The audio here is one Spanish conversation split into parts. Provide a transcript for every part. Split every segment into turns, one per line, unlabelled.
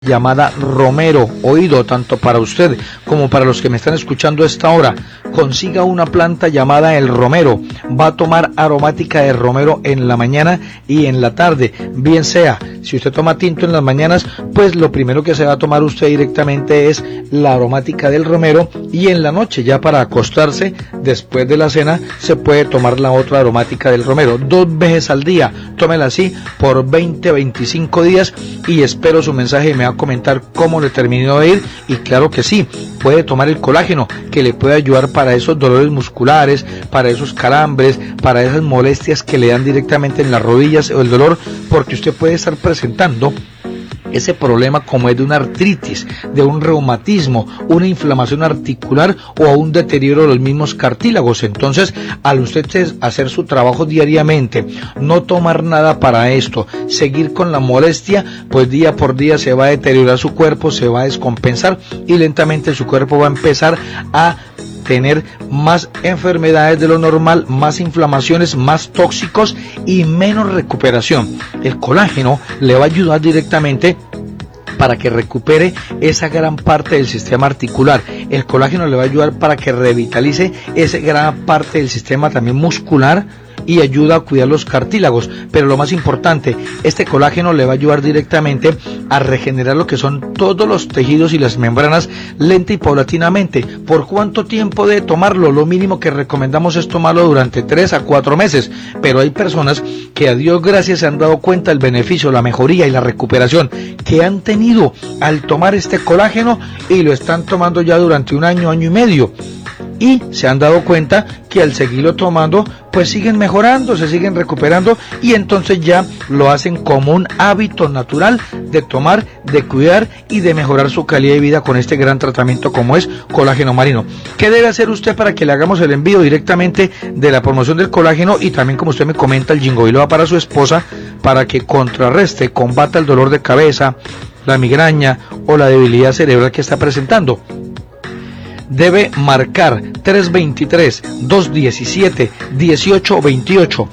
llamada romero, oído tanto para usted como para los que me están escuchando a esta hora. Consiga una planta llamada el romero. Va a tomar aromática de romero en la mañana y en la tarde. Bien sea, si usted toma tinto en las mañanas, pues lo primero que se va a tomar usted directamente es la aromática del romero, y en la noche, ya para acostarse, después de la cena, se puede tomar la otra aromática del romero. 2 veces al día, tómela así por 20-25 días y espero su mensaje y me va a comentar cómo le terminó de ir. Y claro que sí, puede tomar el colágeno, que le puede ayudar para esos dolores musculares, para esos calambres, para esas molestias que le dan directamente en las rodillas o el dolor, porque usted puede estar presentando ese problema como es de una artritis, de un reumatismo, una inflamación articular o a un deterioro de los mismos cartílagos. Entonces, al usted hacer su trabajo diariamente, no tomar nada para esto, seguir con la molestia, pues día por día se va a deteriorar su cuerpo, se va a descompensar y lentamente su cuerpo va a empezar a tener más enfermedades de lo normal, más inflamaciones, más tóxicos y menos recuperación. El colágeno le va a ayudar directamente para que recupere esa gran parte del sistema articular. El colágeno le va a ayudar para que revitalice esa gran parte del sistema también muscular y ayuda a cuidar los cartílagos. Pero lo más importante, este colágeno le va a ayudar directamente a regenerar lo que son todos los tejidos y las membranas lenta y paulatinamente. ¿Por cuánto tiempo debe tomarlo? Lo mínimo que recomendamos es tomarlo durante 3 a 4 meses, pero hay personas que a Dios gracias se han dado cuenta del beneficio, la mejoría y la recuperación que han tenido al tomar este colágeno y lo están tomando ya durante 1 año, año y medio. Y se han dado cuenta que al seguirlo tomando, pues siguen mejorando, se siguen recuperando y entonces ya lo hacen como un hábito natural de tomar, de cuidar y de mejorar su calidad de vida con este gran tratamiento como es colágeno marino. ¿Qué debe hacer usted para que le hagamos el envío directamente de la promoción del colágeno y también, como usted me comenta, el Ginkgo biloba para su esposa, para que contrarreste, combata el dolor de cabeza, la migraña o la debilidad cerebral que está presentando? Debe marcar 323-217-1828,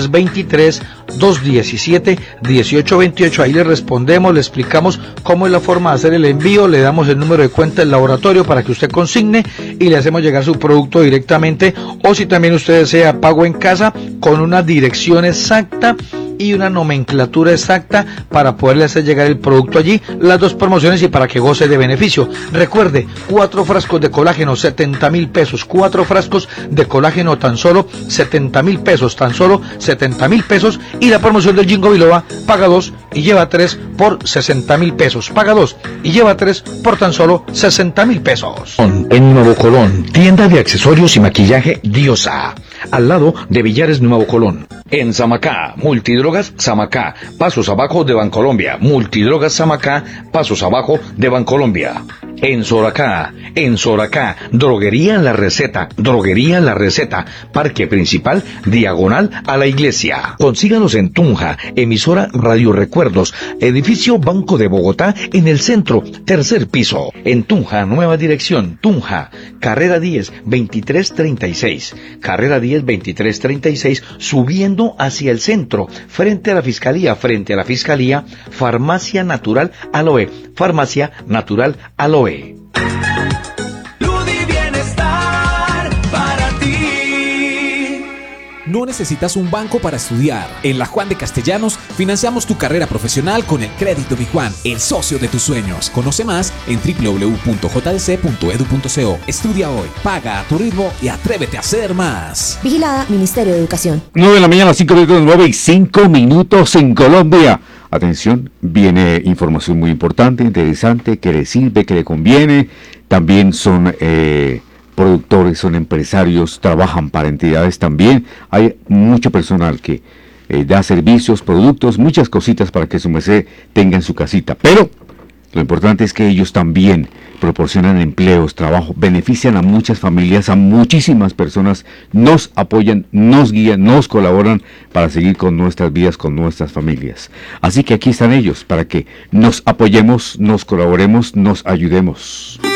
323-217-1828, ahí le respondemos, le explicamos cómo es la forma de hacer el envío, le damos el número de cuenta del laboratorio para que usted consigne y le hacemos llegar su producto directamente, o si también usted desea pago en casa con una dirección exacta y una nomenclatura exacta para poderle hacer llegar el producto allí, las 2 promociones y para que goce de beneficio. Recuerde, 4 frascos de colágeno, 70,000 pesos, 4 frascos de colágeno, tan solo 70,000 pesos, tan solo 70,000 pesos, y la promoción del Ginkgo biloba, paga 2 y lleva 3 por 60,000 pesos, paga 2 y lleva 3 por tan solo 60,000 pesos.
En Nuevo Colón, tienda de accesorios y maquillaje Diosa, al lado de Villares Nuevo Colón. En Samacá, Multidrogas Samacá, pasos abajo de Bancolombia. Multidrogas Samacá, pasos abajo de Bancolombia. En Soracá, Droguería La Receta, Parque Principal, diagonal a la iglesia. Consíganos en Tunja, emisora Radio Recuerdos, edificio Banco de Bogotá, en el centro, 3er piso. En Tunja, nueva dirección, Tunja, carrera 10, 2336, carrera 10, 2336, subiendo hacia el centro, frente a la fiscalía, Farmacia Natural Aloe,
Bienestar para ti.
No necesitas un banco para estudiar. En la Juan de Castellanos financiamos tu carrera profesional con el crédito Bijuan, el socio de tus sueños. Conoce más en www.jdc.edu.co. Estudia hoy, paga a tu ritmo y atrévete a hacer más.
Vigilada Ministerio de Educación.
9 de la mañana, 5 minutos, 9 y 5 minutos en Colombia. Atención, viene información muy importante, interesante, que le sirve, que le conviene. También son productores, son empresarios, trabajan para entidades también. Hay mucho personal que da servicios, productos, muchas cositas para que su merced tenga en su casita. Pero lo importante es que ellos también proporcionan empleos, trabajo, benefician a muchas familias, a muchísimas personas, nos apoyan, nos guían, nos colaboran para seguir con nuestras vidas, con nuestras familias. Así que aquí están ellos para que nos apoyemos, nos colaboremos, nos ayudemos.